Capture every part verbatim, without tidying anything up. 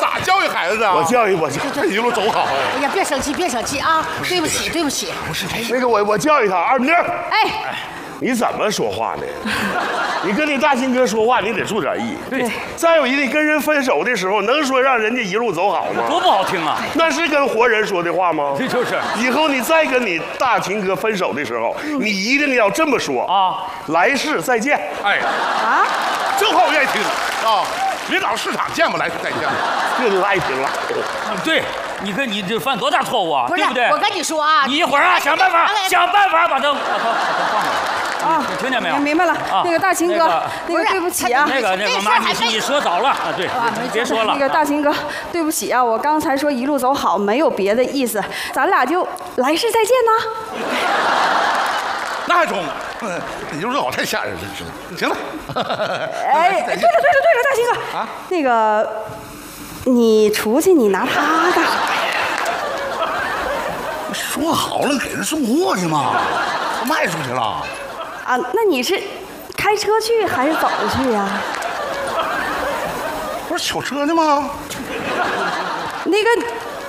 咋教育孩子啊？ 我教育我教这一路走好。 哎呀，别生气，别生气啊！对不起，对不起。 不是那个我我教育他，二明， 哎， 你怎么说话呢？你跟你大亲哥说话，你得注点意。 对。 再有一个，你跟人分手的时候，能说让人家一路走好吗？ 多不好听啊！ 那是跟活人说的话吗？ 这就是。 以后你再跟你大亲哥分手的时候，你一定要这么说啊！ 来世再见。 哎，啊，正好我愿意听啊！别找市场见吧，来世再见。 这就爱听了。 对。你看你这犯多大错误啊，对不对？ 我跟你说啊， 你一会儿啊，想办法，想办法把他把他把他放过来啊！听见没有？ 明白了。那个大秦哥，那个对不起啊。 那个那个妈，你你说早了啊，对，别说了。 那个大秦哥，对不起啊，我刚才说一路走好，没有别的意思，咱俩就来世再见呐。 那还中？你就说我太吓人了，行了。 哎，对了对了对了，大秦哥啊，那个。你出去，你拿它干啥呀？ 说好了给人送货去嘛，卖出去了。 啊，那你是开车去还是走去呀？ 不是取车呢吗？ 那个，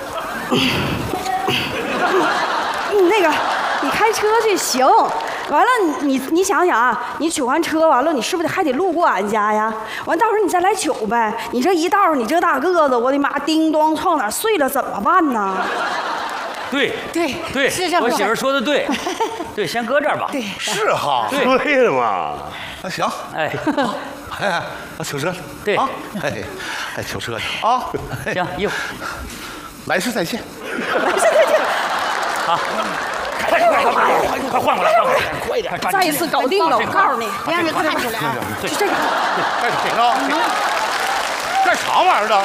那个，你开车去行。完了，你你你想想啊，你取完车完了，你是不是还得路过俺家呀？完到时候你再来取呗。你这一道你这大个子，我的妈，叮咚撞哪碎了怎么办呢？ 对对对， 是这么我媳妇说的对，对，先搁这儿吧。 对， 是哈， 对了嘛。 那行，哎，哎，取车， 对啊， 哎哎，取车去啊。 行，衣服， 来世再见， 来世再见。 好。快快快快快换过来，快点！ 再一次搞定了，我告诉你， 别让人看出来啊！ 就这个， 干啥呢？干啥玩意儿呢？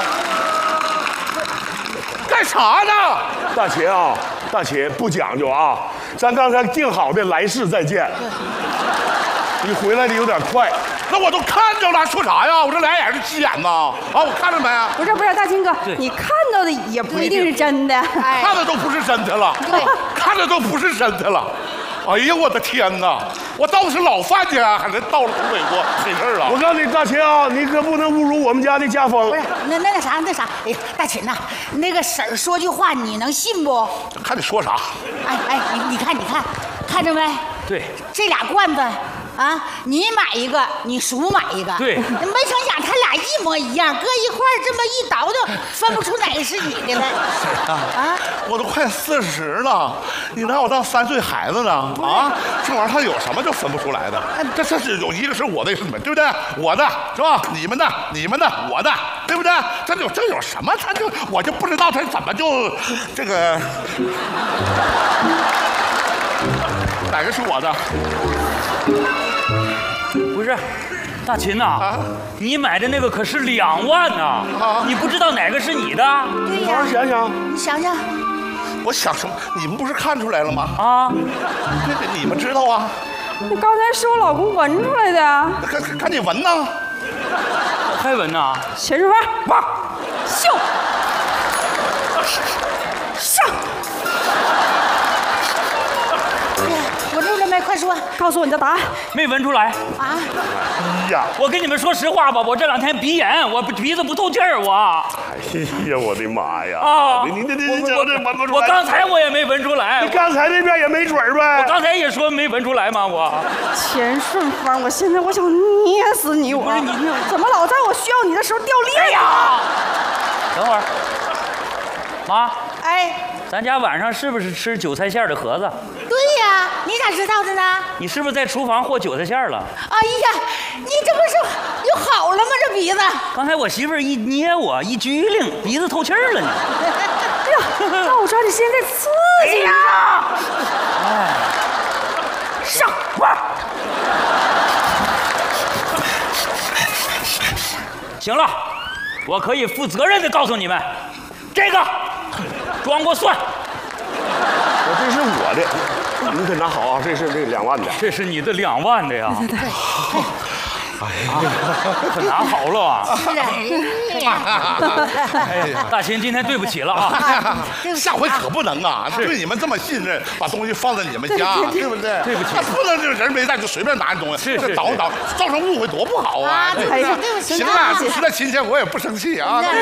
干啥呢？ 大秦啊，大秦不讲究啊，咱刚才定好的来世再见。你回来的有点快。 那我都看着了，说啥呀？我这俩眼是鸡眼呐！啊，我看着没？ 不是不是，大金哥，你看到的也不一定是真的， 看的都不是真的了， 对， 看的都不是真的了。哎呀，我的天哪！我到的是老范家，还是到了东北国黑事了？ 我告诉你，大秦啊，你可不能侮辱我们家的家风。 不是，那那那啥那啥，哎呀，大秦呐，那个婶儿说句话，你能信不？ 看你说啥？ 哎哎，你你看你看，看着没？ 对， 这俩罐子。啊，你买一个，你叔买一个， 对， 没成想他俩一模一样，搁一块儿这么一倒腾，分不出哪个是你的来。 啊，我都快四十了，你拿我当三岁孩子呢？啊，这玩意儿它有什么就分不出来的？这这是有一个是我的，一个是你们，对不对？我的是吧？你们的，你们的，我的，对不对？这有这有什么？他就我就不知道他怎么就这个哪个是我的？ 不是，大秦呐、啊，你买的那个可是两万呐、啊，你不知道哪个是你的？ 对呀， 好好想想， 你想想， 我想什么？你们不是看出来了吗？ 啊， 这个你们知道啊？ 你刚才是我老公闻出来的， 赶赶赶紧闻呐！ 还闻呐？ 秦淑芳，哇，秀，上。 闻出来没？快说！ 告诉我你的答案。 没闻出来啊！ 哎呀， 我跟你们说实话吧，我这两天鼻炎，我鼻子不透气儿，我。 哎呀，我的妈呀！ 啊！ 你你你你这这闻不出来。 我刚才我也没闻出来。 你刚才那边也没准儿呗？ 我刚才也说没闻出来吗？我。 钱顺芳，我现在我想捏死你！我不是你怎么老在我需要你的时候掉链呀？等会儿，妈。 哎。 咱家晚上是不是吃韭菜馅的盒子？ 对呀，你咋知道的呢？ 你是不是在厨房和韭菜馅了？ 哎呀，你这不是又好了吗？这鼻子。 刚才我媳妇儿一捏我，一拘灵，鼻子透气儿了呢。 哎呀，那我抓紧时间再刺激呀！ 哎， 上哇！ 行了，我可以负责任的告诉你们，这个。装过蒜， 我这是我的，你可拿好啊！这是这两万的， 这是你的两万的呀！ 对对对， 哎呀，可拿好了啊！哎呀，大秦今天对不起了啊！ 下回可不能啊！对你们这么信任，把东西放在你们家，对不对？ 对不起， 不能这人没在就随便拿东西， 是是， 倒倒造成误会多不好啊！ 对不起，对不起。 行了，实在亲切我也不生气啊。